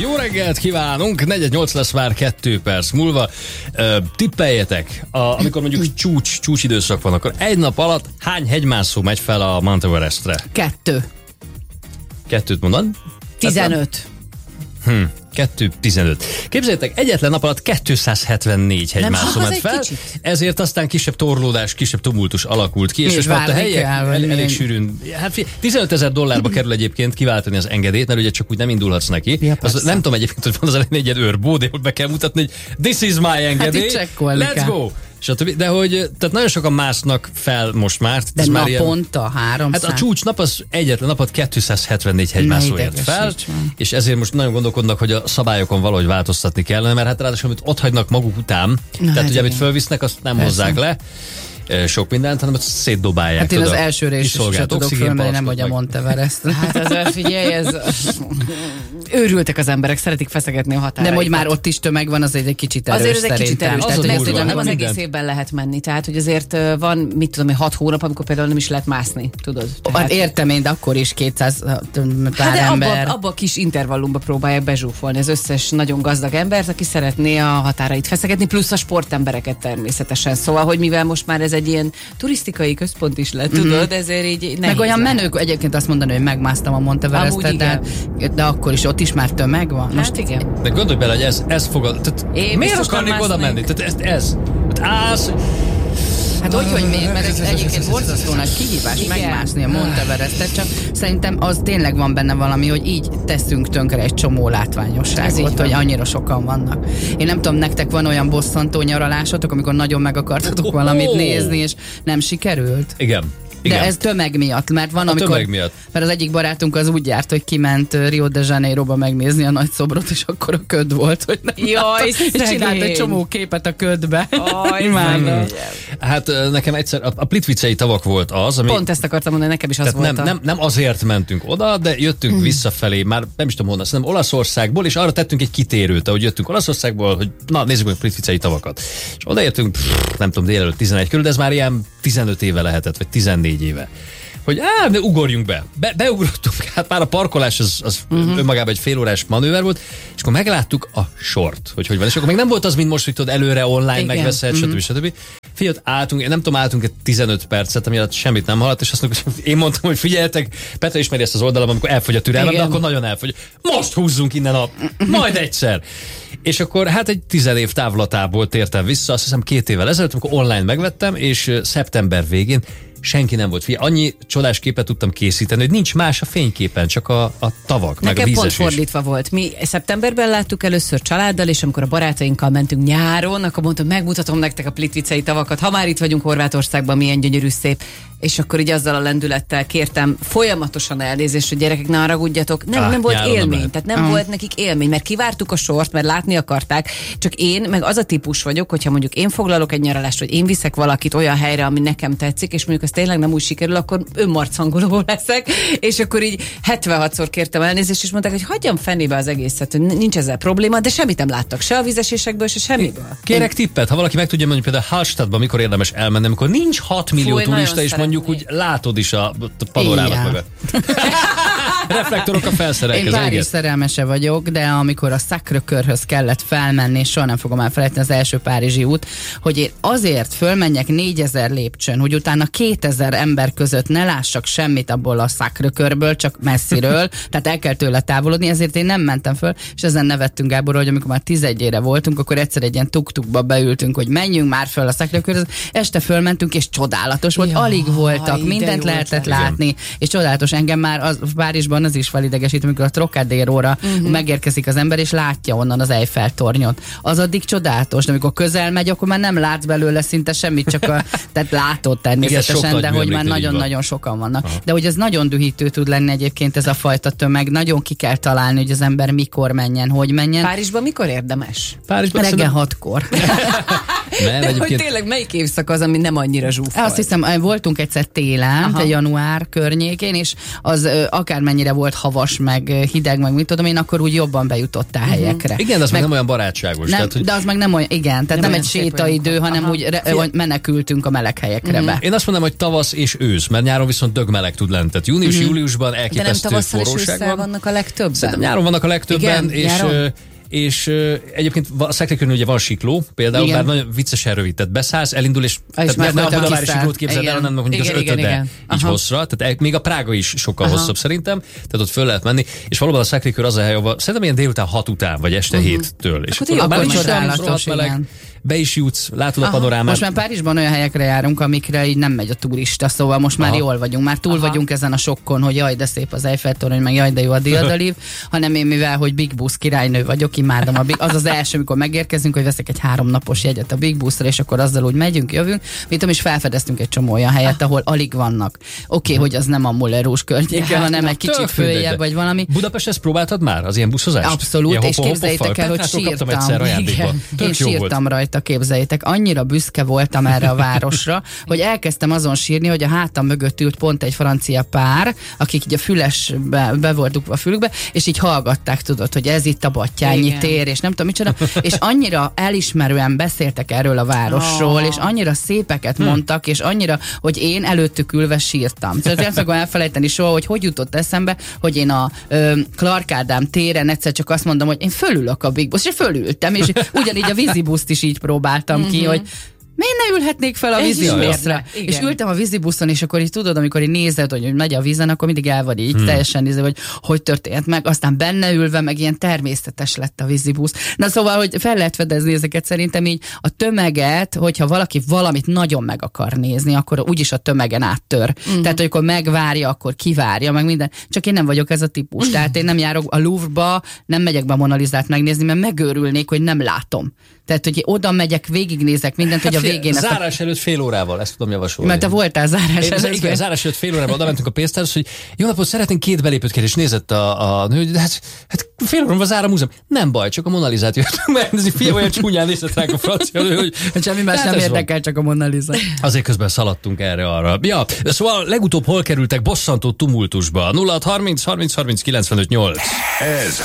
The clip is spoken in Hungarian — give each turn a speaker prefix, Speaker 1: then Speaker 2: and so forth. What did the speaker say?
Speaker 1: Jó reggelt kívánunk, 4:08 lesz már 2 perc múlva. Tippeljetek, amikor mondjuk csúcs időszak van, akkor egy nap alatt hány hegymászó megy fel a Mount Everestre?
Speaker 2: 2.
Speaker 1: 2-t mondod?
Speaker 2: 15.
Speaker 1: 2:15. Képzeljétek, egyetlen nap alatt 274 hegymászó ment fel, ezért aztán kisebb torlódás, kisebb tumultus alakult ki, és most a helye elég sűrűn. Hát $15,000 kerül egyébként kiváltani az engedélyt, mert ugye csak úgy nem indulhatsz neki. Ja, nem tudom egyébként, hogy van az elején egy ilyen őrbó, de be kell mutatni, hogy this is my engedély, let's go! De hogy, tehát nagyon sokan másznak fel most már.
Speaker 2: De naponta 300?
Speaker 1: Hát a csúcsnap az egyetlen napot 274 hegymászó ért fel, és ezért most nagyon gondolkodnak, hogy a szabályokon valahogy változtatni kellene, mert hát ráadásul, amit ott hagynak maguk után, tehát ugye amit fölvisznek, azt nem hozzák le, sok mindent, hanem azt szétdobálják.
Speaker 2: Hát én az elsőre is sem tudok fölmenni, nem vagy a Mount Everest. Hát ez, figyelj, őrültek az emberek, szeretik feszegetni a határait. De hogy már ott is tömeg van, az egy kicsit erős
Speaker 3: azért
Speaker 2: szerintem.
Speaker 3: Kicsit erős, tehát nem az egész évben lehet menni. Tehát, hogy azért van, mit tudom, 6 hónap, amikor például nem is lehet mászni, tudod?
Speaker 2: Hát értem én, de akkor is 200 pár ember.
Speaker 3: Abba a kis intervallumba próbálják bezsúfolni az összes nagyon gazdag embert, aki szeretné a határait feszegetni, plusz a sportembereket természetesen. Szóval, hogy mivel most már ez egy ilyen turisztikai központ is lett, tudod, ezért így nehéz.
Speaker 2: Meg olyan menők, egyébként azt mondani, hogy megmásztam a Mount Everestet, de akkor is ott is már tömeg van.
Speaker 3: Most igen.
Speaker 1: De gondolj bele, hogy ez fogad. Tehát miért akarnék oda menni? Tehát ez.
Speaker 2: Hát hogy miért, mert ez egyébként borzasztó nagy kihívás megmászni a Mount Everestet, csak szerintem az tényleg van benne valami, hogy így teszünk tönkre egy csomó látványosságot, hogy annyira sokan vannak. Én nem tudom, nektek van olyan bosszantó nyaralásotok, amikor nagyon meg akartatok valamit nézni, és nem sikerült?
Speaker 1: Igen.
Speaker 2: De ez tömeg miatt, mert van, amikor... Mert az egyik barátunk az úgy járt, hogy kiment Rio de Janeiroba megnézni a nagy szobrot, és akkor a köd volt, hogy nem látta, és csinált egy csomó képet a ködbe.
Speaker 1: Hát nekem egyszer a Plitvicei tavak volt az, ami...
Speaker 3: Pont ezt akartam mondani, nekem is az volt.
Speaker 1: Nem azért mentünk oda, de jöttünk visszafelé, már nem is tudom honnan, szerintem Olaszországból, és arra tettünk egy kitérőt, ahogy jöttünk Olaszországból, hogy na, nézzük meg a Plitvicei tavakat. És odaértünk, nem tudom, délelőtt 11 körül, de ez már ilyen 15 éve lehetett, vagy 14 éve. Hogy de ugorjunk be. Beugrottunk, hát már a parkolás az önmagában egy félórás manőver volt, és akkor megláttuk a sort, hogy van. És akkor még nem volt az, mint most, hogy tudod, előre online megveszed, stb. Figyelj, álltunk 15 percet, ami alatt semmit nem hallott, és azt mondjuk, én mondtam, hogy figyeljetek, Petra ismeri ezt az oldalam, amikor elfogy a türelmem, de akkor nagyon elfogy. Most húzzunk innen majd egyszer. És akkor hát egy 10 év távlatából tértem vissza, azt hiszem 2 évvel ezelőtt, amikor online megvettem, és szeptember végén senki nem volt. Annyi csodás képet tudtam készíteni, hogy nincs más a fényképen, csak a tavak,
Speaker 3: nekem
Speaker 1: meg a vízesés.
Speaker 3: Pont fordítva volt. Mi szeptemberben láttuk először családdal, és amikor a barátainkkal mentünk nyáron, akkor mondtam, megmutatom nektek a Plitvicei tavakat. Ha már itt vagyunk Horvátországban, milyen gyönyörű szép. És akkor így azzal a lendülettel kértem folyamatosan elnézést, hogy gyerekek, ne haragudjatok. Nem volt élmény, tehát nem volt nekik élmény, mert kivártuk a sort, mert látni akarták. Csak én, meg az a típus vagyok, hogyha mondjuk én foglalok egy nyaralást, vagy én viszek valakit olyan helyre, ami nekem tetszik, és mondjuk az tényleg nem úgy sikerül, akkor önmarcangoló leszek, és akkor így 76-szor kértem elnézést, és mondták, hogy hagyjam fenébe az egészet, hogy nincs ezzel probléma, de semmit nem láttak, se a vízesésekből, se semmiből.
Speaker 1: Kérek tippet, ha valaki meg tudja mondani, például Hallstattban mikor érdemes elmenni, amikor nincs 6 millió turista, és mondjuk úgy látod is a panorámat mögött. Reflektorok a felszerelkező.
Speaker 2: Én Párizs szerelmese vagyok, de amikor a Sacré-Cœurhöz kellett felmenni, és soha nem fogom elfelejteni az első párizsi út, hogy én azért fölmenjek 4000 lépcsőn, hogy utána 2000 ember között ne lássak semmit abból a Sacré-Cœurből, csak messziről, tehát el kell tőle távolodni, ezért én nem mentem föl, és ezen nevettünk, Gábor, hogy amikor már 11-ére voltunk, akkor egyszer egy ilyen tuk-tukba beültünk, hogy menjünk már föl a Sacré-Cœurhöz, este fölmentünk, és csodálatos volt, alig voltak, mindent lehetett látni, és csodálatos. Engem már Párizsban az is felidegesít, amikor a Trocadéróra megérkezik az ember, és látja onnan az Eiffel-tornyot. Az addig csodálatos, de amikor közel megy, akkor már nem látsz belőle szinte semmit, csak tehát látod természetesen, de hogy már nagyon-nagyon sokan vannak. Aha. De hogy ez nagyon dühítő tud lenni egyébként ez a fajta tömeg, nagyon ki kell találni, hogy az ember mikor menjen, hogy menjen.
Speaker 3: Párizsban mikor érdemes?
Speaker 2: Reggel 6-kor.
Speaker 1: Nem,
Speaker 3: De hogy tényleg melyik évszak az, ami nem annyira zsúfolt?
Speaker 2: Azt hiszem, voltunk egyszer télen, de január környékén, és az akármennyire volt havas, meg hideg, meg mit tudom én, akkor úgy jobban bejutottál helyekre.
Speaker 1: Igen, de az meg nem olyan barátságos.
Speaker 2: Nem,
Speaker 1: tehát, hogy...
Speaker 2: De az meg nem olyan, igen, tehát nem egy sétaidő, hanem úgy menekültünk a meleg helyekre be.
Speaker 1: Én azt mondom, hogy tavasz és ősz, mert nyáron viszont dög meleg tud lenni. Tehát június-júliusban elképesztő forróság van.
Speaker 3: Vannak a legtöbben?
Speaker 1: Szerintem nyáron vannak a legtöbben,
Speaker 3: igen,
Speaker 1: és egyébként a Szekrőkön ugye van sikló, például, bár nagyon viccesen rövid, tehát beszállsz, elindul, és tehát nem a budavári siklót képzeld el, hanem mondjuk az ötöde így hosszra, tehát még a Prága is sokkal hosszabb szerintem, tehát ott föl lehet menni, és valóban a Szekrőkör az a hely, ahol szerintem ilyen délután 6 után, vagy este 7-től. És
Speaker 2: akkor csodálatos, igen.
Speaker 1: Be is jutsz, látod a panorámát.
Speaker 2: Most már Párizsban olyan helyekre járunk, amikre így nem megy a turista, szóval most már jól vagyunk, már túl vagyunk ezen a sokkon, hogy jaj, de szép az Eiffel-torony, meg jaj, de jó a Diadaliv, hanem én mivel, hogy Big Bus királynő vagyok, imádom az első, amikor megérkezünk, hogy veszek egy 3 napos jegyet a Big Busra, és akkor azzal úgy megyünk, jövünk, mint is felfedeztünk egy csomó olyan helyet, ahol alig vannak. Oké, hogy az nem a Moulin Rouge környéke, hanem egy kicsit följebb, vagy valami.
Speaker 1: Budapest, ezt próbáltad már, az ilyen buszozást?
Speaker 2: Abszolút, és képzeljétek el, hogy sírtam. Én sírtam rajta, képzeljétek. Annyira büszke voltam erre a városra, hogy elkezdtem azon sírni, hogy a hátam mögött ült pont egy francia pár, akik így a fülesbe be volt dugva a fülükbe, és így hallgatták, tudod, hogy ez itt a Battyányi tér, és nem tudom micsoda, és annyira elismerően beszéltek erről a városról, és annyira szépeket mondtak, és annyira, hogy én előttük ülve sírtam. Szóval nem fogom elfelejteni soha, hogy jutott eszembe, hogy én a Clark Ádám téren egyszer csak azt mondom, hogy én fölülök a Big Bus, és fölültem, és ugyanígy a vízibuszt is így próbáltam ki, hogy miért ne ülhetnék fel a vízibuszra? És ültem a vízibuszon, és akkor így tudod, amikor így nézed, hogy megy a vízen, akkor mindig el vagy így teljesen nézve, hogy történt meg, aztán benne ülve, meg ilyen természetes lett a vízibusz. Na szóval, hogy fel lehet fedezni ezeket szerintem így a tömeget, hogyha valaki valamit nagyon meg akar nézni, akkor úgyis a tömegen áttör. Tehát, hogy akkor megvárja, akkor kivárja, meg minden. Csak én nem vagyok ez a típus. Tehát én nem járok a Louvre-ba, nem megyek be a Mona Lisát megnézni, mert megőrülnék, hogy nem látom. Tehát, hogy oda megyek, végignézek mindent, hogy a végén...
Speaker 1: Zárás előtt fél órával, ezt tudom javasolni.
Speaker 2: Mert te voltál zárás előtt.
Speaker 1: Igen, zárás előtt fél órával oda mentünk a pénztárhoz, hogy jó napot, szeretnénk 2 belépőt kérni, és nézett a nő, de hát fél órával zár a múzeum. Nem baj, csak a Mona Lisát jöttünk megnézni, fia, olyan csúnyán nézett ránk a francia nő, hogy...
Speaker 2: Semmi más nem érdekel, csak a Mona Lisa.
Speaker 1: Azért közben szaladtunk erre-arra. Ja, szóval legutóbb hol kerültek bosszantó tumultusba? 0630 30 30 95 8. Ez